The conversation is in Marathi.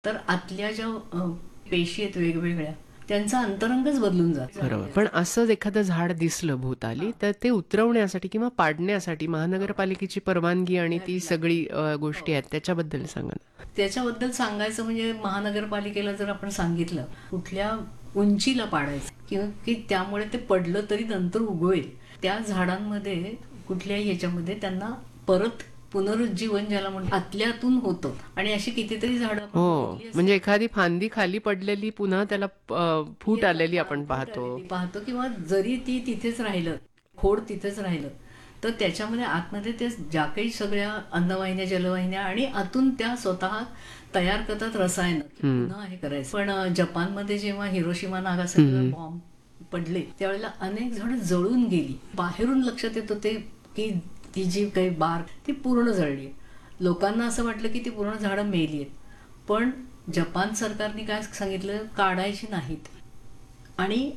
तर आतल्या ज्या पेशी आहेत वेगवेगळ्या, त्यांचा अंतरंगच बदलून जातो. बरोबर. पण असंच एखादं झाड दिसलं भोवताली, तर ते उतरवण्यासाठी किंवा पाडण्यासाठी महानगरपालिकेची परवानगी आणि ती सगळी गोष्टी आहेत त्याच्याबद्दल सांगा ना? त्याच्याबद्दल सांगायचं म्हणजे महानगरपालिकेला जर आपण सांगितलं कुठल्या उंचीला पाडायचं किंवा की त्यामुळे ते पडलं तरी नंतर उगवेल, त्या झाडांमध्ये कुठल्याही ह्याच्यामध्ये त्यांना परत पुनरुज्जीवन ज्याला म्हणतो आतल्यातून होतं. आणि अशी कितीतरी झाडं आपण हो, बघितली असतील. म्हणजे एखादी फांदी खाली पडलेली पुन्हा त्याला फूट आलेली आपण फूट पाहतो. आलेली पाहतो किंवा जरी ती तिथेच राहिलं, खोड तिथेच राहिलं, तर त्याच्यामध्ये आतमध्ये ते ज्या काही सगळ्या अन्नवाहिन्या जलवाहिन्या आणि आतून त्या स्वतः तयार करतात रसायन पुन्हा हे करायचं. पण जपानमध्ये जेव्हा हिरोशिमा नागासाकीवर बॉम्ब पडले त्यावेळेला अनेक झाडं जळून गेली. बाहेरून लक्षात येत होते की ती जी काही बार ती पूर्ण जळली. लोकांना असं वाटलं की ती पूर्ण झाडं मेली आहेत. पण जपान सरकारने काय सांगितलं, काढायची नाहीत. आणि